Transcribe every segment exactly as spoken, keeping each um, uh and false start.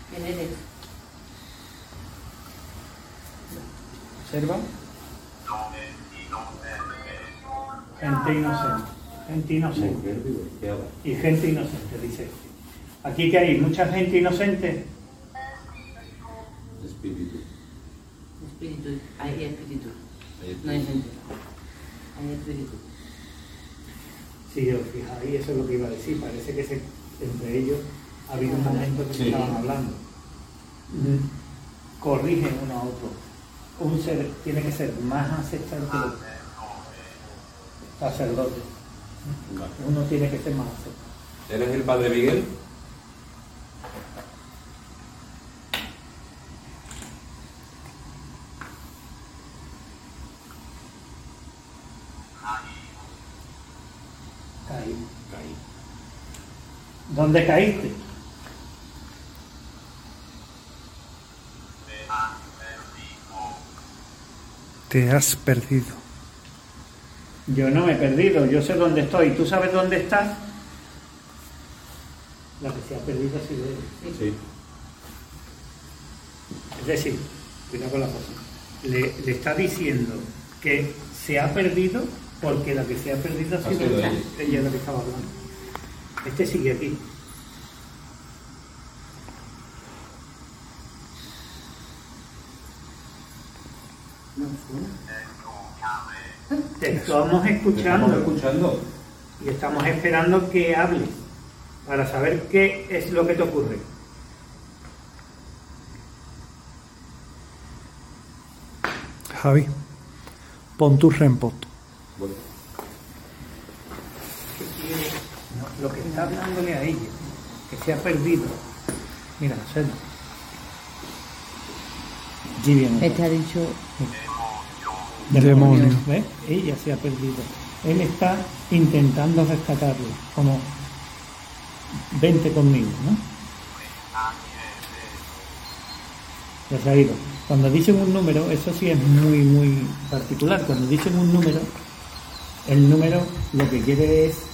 ¿Quién eres? ¿Observa? Gente inocente. Gente inocente. Y gente inocente, dice. Aquí que hay mucha gente inocente. Espíritu. Espíritu. Hay espíritu. No hay gente. Hay espíritu. Si os fijáis, eso es lo que iba a decir. Parece que se, entre ellos ha habido un momento que Sí. estaban hablando. Corrigen uno a otro. Un ser tiene que ser más ancestral que otro. Sacerdote. Vale. Uno tiene que ser más ancestral. ¿Eres el padre Miguel? Caí. Caí. ¿Dónde caíste? Te has perdido. Yo no me he perdido, yo sé dónde estoy. ¿Tú sabes dónde estás? La que se ha perdido ha sido él. Sí. Es decir, cuidado con la cosa. Le, le está diciendo que se ha perdido porque la que se ha perdido ha Ha sido sido ella. ella. Ella es la que estaba hablando. Este sigue aquí. No suena. Te estamos escuchando. ¿Estamos escuchando? Y estamos esperando que hables para saber qué es lo que te ocurre. Javi, pon tu rempot. Bueno, Que quiere, no, lo que está hablándole a ella, que se ha perdido. Mira, Selma. Allí viene. Este ha dicho. Demonio. ¿Ves? Ella se ha perdido. Él está intentando rescatarlo, como vente conmigo, ¿no? Ya se ha ido. Cuando dicen un número, eso sí es muy, muy particular. Cuando dicen un número, el número lo que quiere es,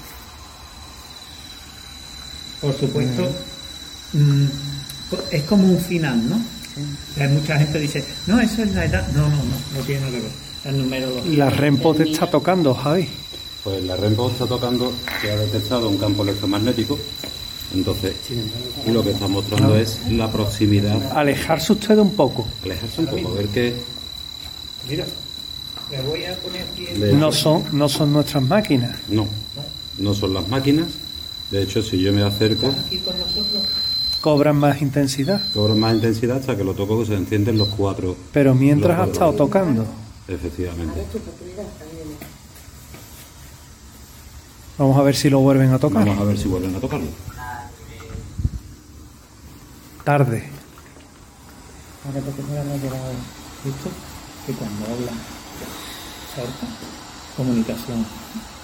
por supuesto, mm, es como un final, ¿no? Hay mucha gente que dice, no, eso es la edad. No, no, no, no tiene nada que ver. El número La rempot te está tocando, Javi. pues la REMPO está tocando que ha detectado un campo electromagnético. Entonces, lo que está mostrando es la proximidad. Alejarse usted un poco. Alejarse un poco, a ver qué. Mira, me voy a poner aquí el... De No hecho, son, no son nuestras máquinas. No, no son las máquinas. De hecho, si yo me acerco, aquí con nosotros. Cobran más intensidad. cobro más intensidad hasta que lo toco que se encienden los cuatro. Pero mientras ha los estado cuatro. tocando. Efectivamente. Vamos a ver si lo vuelven a tocar. Vamos a ver si vuelven a tocarlo. Tarde. Ahora porque no le hemos llegado esto, que cuando hablan, cerca, comunicación.